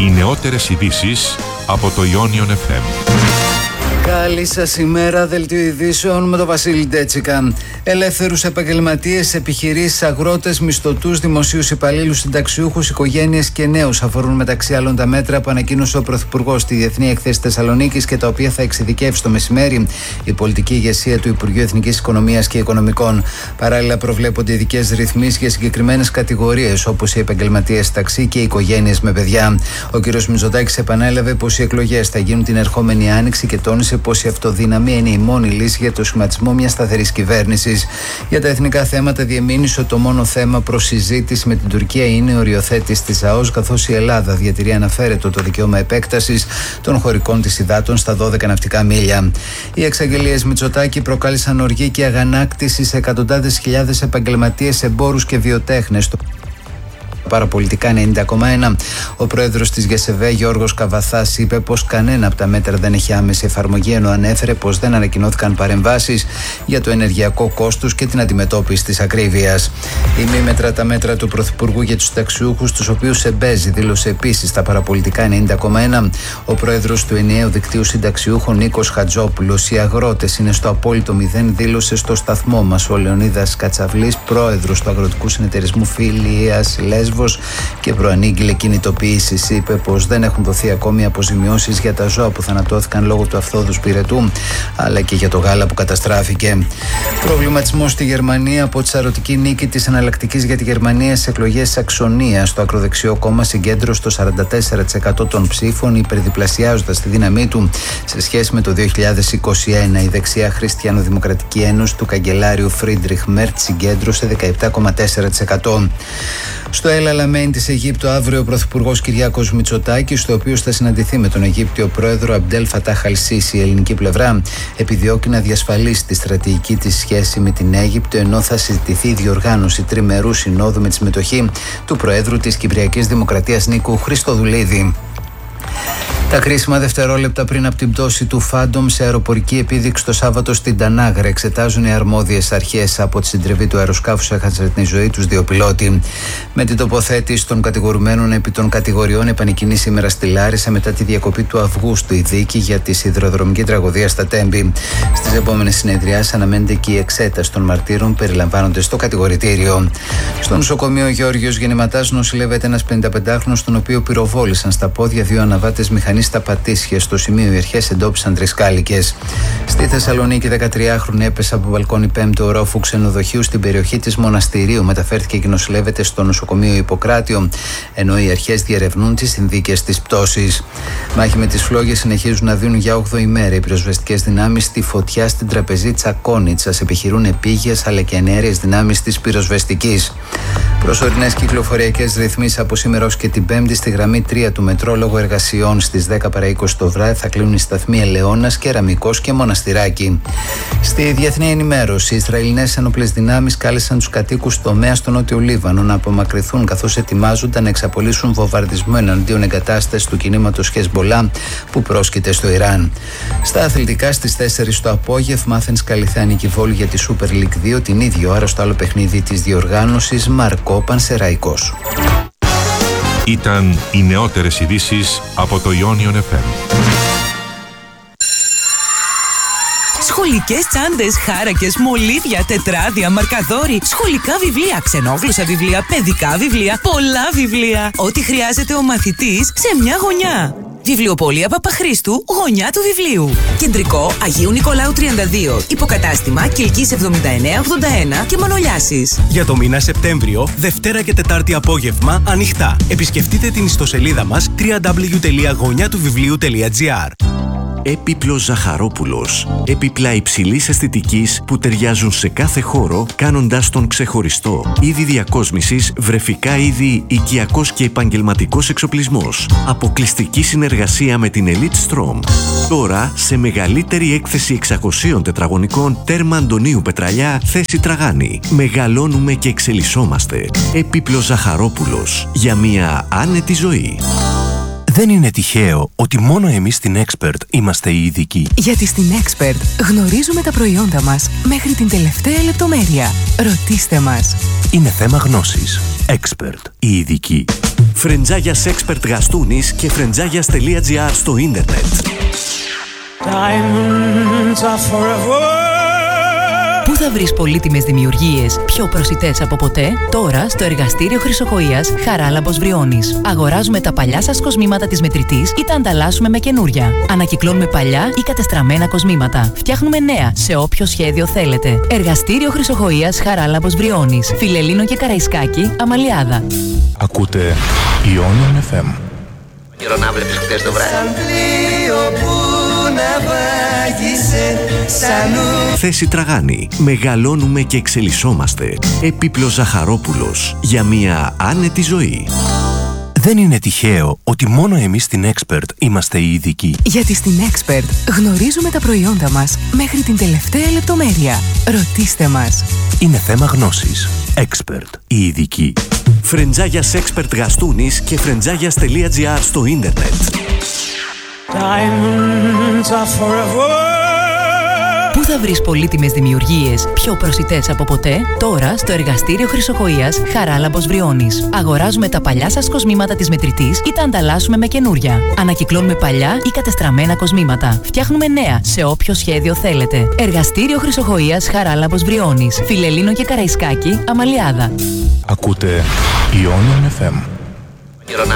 Οι νεότερες ειδήσεις από το Ionion FM. Καλή σας ημέρα, δελτίο ειδήσεων με τον Βασίλη Ντέτσικα. Ελεύθερους επαγγελματίες, επιχειρήσεις, αγρότες, μισθωτούς, δημοσίους υπαλλήλους, συνταξιούχους, οικογένειες και νέους αφορούν μεταξύ άλλων τα μέτρα που ανακοίνωσε ο Πρωθυπουργός στη Διεθνή Εκθέση Θεσσαλονίκης και τα οποία θα εξειδικεύσει το μεσημέρι η πολιτική ηγεσία του Υπουργείου Εθνικής Οικονομίας και Οικονομικών. Παράλληλα, προβλέπονται ειδικές ρυθμίσεις για συγκεκριμένες κατηγορίες όπως οι επαγγελματίες ταξί και οι οικογένειες με παιδιά. Ο κ. Μητσοτάκης επανέλαβε πως οι εκλογές θα γίνουν την ερχόμενη άνοιξη και τόνισε πως η αυτοδυναμία είναι η μόνη λύση για το σχηματισμό μιας σταθερής κυβέρνησης. Για τα εθνικά θέματα διεμήνυσε ότι το μόνο θέμα προς συζήτηση με την Τουρκία είναι η οριοθέτηση της ΑΟΣ, καθώς η Ελλάδα διατηρεί αναφέρετο το δικαίωμα επέκτασης των χωρικών της υδάτων στα 12 ναυτικά μίλια. Οι εξαγγελίες Μητσοτάκη προκάλεσαν οργή και αγανάκτηση σε εκατοντάδες χιλιάδες επαγγελματίες, εμπόρους και βιοτέχνες. Παραπολιτικά 90,1. Ο πρόεδρος της ΓΕΣΕΒΕ, Γιώργος Καβαθάς, είπε πως κανένα από τα μέτρα δεν έχει άμεση εφαρμογή, ενώ ανέφερε πως δεν ανακοινώθηκαν παρεμβάσεις για το ενεργειακό κόστος και την αντιμετώπιση της ακρίβειας. Η μη μετρά μέτρα του Πρωθυπουργού για τους συνταξιούχους, τους οποίους εμπέζει, δήλωσε επίσης τα παραπολιτικά 90,1. Ο πρόεδρος του ενιαίου δικτύου συνταξιούχων, Νίκος Χατζόπουλος, οι αγρότες είναι στο απόλυτο μηδέν, δήλωσε στο σταθμό μας ο Λεωνίδας Κατσαβλής, πρόεδρος του Αγροτικού Συνεταιρισμού Φιλίας Λέσβος, και προανήγγειλε κινητοποιήσεις. Είπε πως δεν έχουν δοθεί ακόμη αποζημιώσεις για τα ζώα που θανατώθηκαν λόγω του αυθόδους πυρετού, αλλά και για το γάλα που καταστράφηκε. Προβληματισμός στη Γερμανία από τη σαρωτική νίκη της Εναλλακτικής για τη Γερμανία στις εκλογές της Αξονίας. Το ακροδεξιό κόμμα συγκέντρωσε το 44% των ψήφων, υπερδιπλασιάζοντας τη δύναμή του σε σχέση με το 2021. Η δεξιά Χριστιανοδημοκρατική Ένωση του καγκελάριου Φρίντριχ Μέρτς συγκέντρωσε 17,4%. Στο Ελ Αλαμέιν της Αιγύπτου αύριο ο Πρωθυπουργός Κυριάκος Μητσοτάκης, το οποίο θα συναντηθεί με τον Αιγύπτιο πρόεδρο Αμπντέλ Φατάχ Αλ Σίσι. Η ελληνική πλευρά επιδιώκει να διασφαλίσει τη στρατηγική της σχέση με την Αίγυπτο, ενώ θα συζητηθεί η διοργάνωση τριμερού συνόδου με τη συμμετοχή του Προέδρου της Κυπριακής Δημοκρατίας Νίκου Χριστοδουλίδη. Τα κρίσιμα δευτερόλεπτα πριν από την πτώση του Φάντομ σε αεροπορική επίδειξη το Σάββατο στην Τανάγρα εξετάζουν οι αρμόδιες αρχές. Από τη συντριβή του αεροσκάφους έχασαν τη ζωή τους 2 πιλότοι. Με την τοποθέτηση των κατηγορουμένων επί των κατηγοριών επανεκκινεί σήμερα στη Λάρισα μετά τη διακοπή του Αυγούστου η δίκη για τη σιδηροδρομική τραγωδία στα Τέμπη. Στις επόμενες συνεδριάσεις αναμένεται και η εξέταση των μαρτύρων που περιλαμβάνονται στο κατηγορητήριο. Στο νοσοκομείο Γεώργιος Γεννηματάς νοσηλεύεται ένας 55χρονος, τον οποίο πυροβόλησαν στα πόδια 2 αναβάτες μηχανής στα Πατήσια. Στο σημείο οι αρχές εντόπισαν 3 κάλικες. Στη Θεσσαλονίκη, 13χρονη έπεσε από μπαλκόνι 5ου ορόφου ξενοδοχείου στην περιοχή της Μοναστηρίου. Μεταφέρθηκε και νοσηλεύεται στο νοσοκομείο Ιπποκράτιο, ενώ οι αρχές διερευνούν τις συνθήκες της πτώσης. Μάχη με τις φλόγες συνεχίζουν να δίνουν για 8η μέρα. Οι πυροσβεστικές δυνάμεις στη φωτιά στην τραπεζή Τσακώνιτσας επιχειρούν επίγειες αλλά και ενέργειες δυνάμεις της πυροσβεστικής. Προσωρινές κυκλοφοριακές ρυθμίσεις από σήμερα ως και την Πέμπτη στη γραμμή 3 του μετρό λόγω εργασιών. Στις 10 παρά 20 το βράδυ θα κλείνουν οι σταθμοί Ελαιώνας, Κεραμικός και Μοναστηράκι. Στη διεθνή ενημέρωση, οι Ισραηλινές ενόπλες δυνάμεις κάλεσαν τους κατοίκους τομέα στο Νότιο Λίβανο να απομακρυνθούν καθώς ετοιμάζονταν να εξαπολύσουν βομβαρδισμό εναντίον εγκατάστασης του κινήματος Χεσμολά που πρόσκειται στο Ιράν. Στα αθλητικά, στις 4 το απόγευμα, Άθενς Καλιθεανική Βόλη για τη Super League 2, την ίδια ώρα στο άλλο παιχνίδι της διοργάνωσης Μαρκό Πανσεραϊκός. Ήταν οι νεότερες ειδήσεις από το Ionion FM. Σχολικές τσάντες, χάρακες, μολύβια, τετράδια, μαρκαδόροι, σχολικά βιβλία, ξενόγλωσσα βιβλία, παιδικά βιβλία, πολλά βιβλία. Ό,τι χρειάζεται ο μαθητής σε μια γωνιά. Βιβλιοπωλεία Παπαχρήστου, γωνιά του βιβλίου. Κεντρικό Αγίου Νικολάου 32. Υποκατάστημα Κιλκής 7981 και Μανολιάσης. Για το μήνα Σεπτέμβριο, Δευτέρα και Τετάρτη απόγευμα, ανοιχτά. Επισκεφτείτε την ιστοσελίδα μας www.γωνιατουβιβλίου.gr. Έπιπλος Ζαχαρόπουλος. Έπιπλα υψηλής αισθητικής που ταιριάζουν σε κάθε χώρο, κάνοντάς τον ξεχωριστό. Είδη διακόσμησης, βρεφικά είδη, οικιακός και επαγγελματικός εξοπλισμός. Αποκλειστική συνεργασία με την Elite Strom. Τώρα σε μεγαλύτερη έκθεση 600 τετραγωνικών, τέρμα Αντωνίου Πετραλιά, θέση Τραγάνη. Μεγαλώνουμε και εξελισσόμαστε. Έπιπλος Ζαχαρόπουλος. Για μια άνετη ζωή. Δεν είναι τυχαίο ότι μόνο εμείς στην Expert είμαστε οι ειδικοί. Γιατί στην Expert γνωρίζουμε τα προϊόντα μας μέχρι την τελευταία λεπτομέρεια. Ρωτήστε μας. Είναι θέμα γνώσης. Expert, οι ειδικοί. Φρεντζάγιας Expert Γαστούνης και φρεντζάγιας.gr στο ίντερνετ. Πού θα βρεις πολύτιμες δημιουργίες πιο προσιτές από ποτέ? Τώρα στο εργαστήριο Χρυσοκοΐας Χαράλαμπος Βριώνης. Αγοράζουμε τα παλιά σας κοσμήματα της μετρητής ή τα ανταλλάσσουμε με καινούρια. Ανακυκλώνουμε παλιά ή κατεστραμμένα κοσμήματα. Φτιάχνουμε νέα σε όποιο σχέδιο θέλετε. Εργαστήριο Χρυσοκοΐας Χαράλαμπος Βριώνης. Φιλελλήνο και Καραϊσκάκη, Αμαλιάδα. Ακούτε Ionion FM. Καιρό να βλέπεις χτες το βράδυ. Θέση Τραγάνη. Μεγαλώνουμε και εξελισσόμαστε. Επίπλος Ζαχαρόπουλος. Για μια άνετη ζωή. Δεν είναι τυχαίο ότι μόνο εμείς στην Expert είμαστε οι ειδικοί. Γιατί στην Expert γνωρίζουμε τα προϊόντα μας μέχρι την τελευταία λεπτομέρεια. Ρωτήστε μας. Είναι θέμα γνώσης. Expert, οι ειδικοί. Φρεντζάγιας Expert Γαστούνης και φρεντζάγιας.gr στο ίντερνετ. Πού θα βρεις πολύτιμες δημιουργίες πιο προσιτές από ποτέ? Τώρα στο εργαστήριο Χρυσοκοΐας Χαράλαμπος Βριώνης. Αγοράζουμε τα παλιά σας κοσμήματα της μετρητής ή τα ανταλλάσσουμε με καινούρια. Ανακυκλώνουμε παλιά ή κατεστραμμένα κοσμήματα. Φτιάχνουμε νέα σε όποιο σχέδιο θέλετε. Εργαστήριο Χρυσοκοΐας Χαράλαμπος Βριώνης. Φιλελλήνο και Καραϊσκάκη, Αμαλιάδα. Ακούτε Ionion FM. Καιρό να